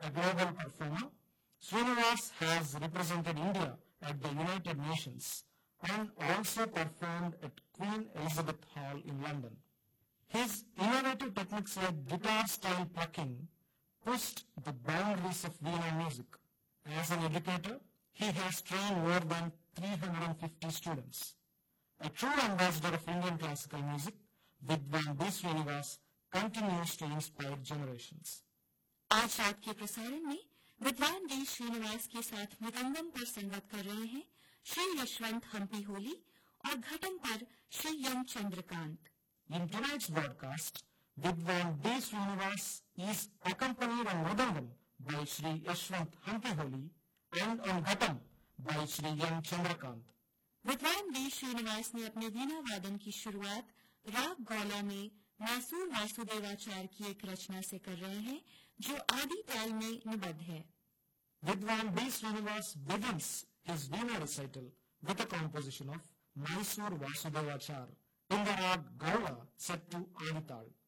a global performer, Srinivas has represented India at the United Nations and also performed at Queen Elizabeth Hall in London. His innovative techniques like guitar-style plucking pushed the boundaries of Veena music. As an educator, he has trained more than 350 students. A true ambassador of Indian classical music, Vidwan B. Srinivas continues to inspire generations. आज रात के प्रसारण में विद्वान D Srinivas के साथ मृदंगम पर संगत कर रहे हैं श्री यशवंत हम्पी होली और घटम पर श्री यम Chandrakant. In tonight's broadcast, Vidwan B. Srinivas is accompanied on mridangam by Shri Yashwant Hampiholi and on ghatam by Shri Yam Chandrakant. विद्वान डी श्रीनिवास ने अपने वीणा वादन की शुरुआत राग गौला में मैसूर वासुदेवाचार्य की एक रचना से कर रहे हैं जो आदि ताल में निबद्ध है. Vidwan B. Srinivas begins his Veena recital with a composition of Mysore Vasudevachar in the rag Gaula set to Adi Tal.